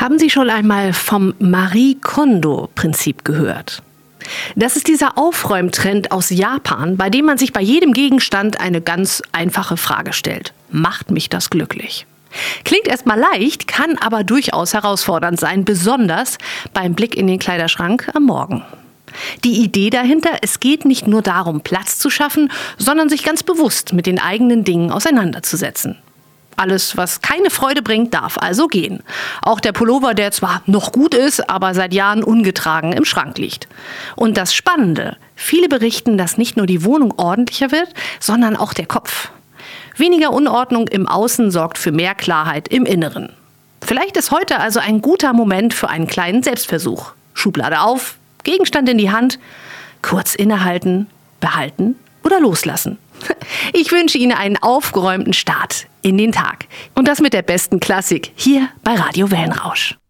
Haben Sie schon einmal vom Marie Kondo-Prinzip gehört? Das ist dieser Aufräumtrend aus Japan, bei dem man sich bei jedem Gegenstand eine ganz einfache Frage stellt. Macht mich das glücklich? Klingt erstmal leicht, kann aber durchaus herausfordernd sein, besonders beim Blick in den Kleiderschrank am Morgen. Die Idee dahinter, es geht nicht nur darum, Platz zu schaffen, sondern sich ganz bewusst mit den eigenen Dingen auseinanderzusetzen. Alles, was keine Freude bringt, darf also gehen. Auch der Pullover, der zwar noch gut ist, aber seit Jahren ungetragen im Schrank liegt. Und das Spannende, viele berichten, dass nicht nur die Wohnung ordentlicher wird, sondern auch der Kopf. Weniger Unordnung im Außen sorgt für mehr Klarheit im Inneren. Vielleicht ist heute also ein guter Moment für einen kleinen Selbstversuch. Schublade auf, Gegenstand in die Hand, kurz innehalten, behalten oder loslassen. Ich wünsche Ihnen einen aufgeräumten Start in den Tag. Und das mit der besten Klassik hier bei Radio Wellenrausch.